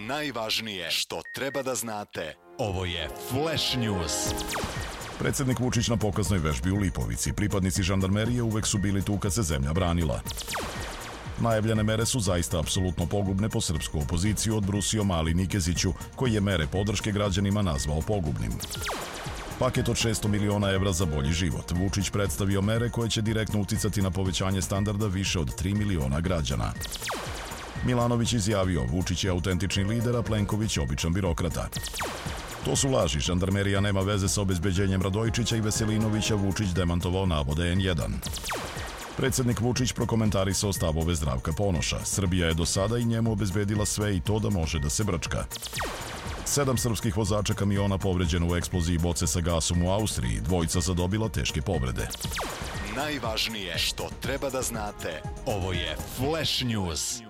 Najvažnije što treba da znate. Ovo je Flash News. Predsjednik Vučić na pokaznoj vežbi u Lipovici. Pripadnici žandarmerije uvek su bili tu kad se zemlja branila. Najavljene mere su zaista apsolutno pogubne po srpsku opoziciju, odbrusio Mali Nikeziću, koji je mere podrške građanima nazvao pogubnim. Paket od 600 miliona evra za bolji život. Vučić predstavio mere koje će direktno uticati na povećanje standarda više od 3 miliona građana. Milanović izjavio, Vučić je autentični lider, a Plenković običan birokrata. To su laži, žandarmerija nema veze sa obezbeđenjem Radojičića i Veselinovića, Vučić demantovao navode N1. Predsjednik Vučić prokomentarisao stavove Zdravka Ponoša. Srbija je do sada i njemu obezbedila sve i to da može da se brčka. 7 srpskih vozača kamiona povređeno u eksploziji boce sa gasom u Austriji, dvojica zadobila teške povrede. Najvažnije što treba da znate. Ovo je Flash News.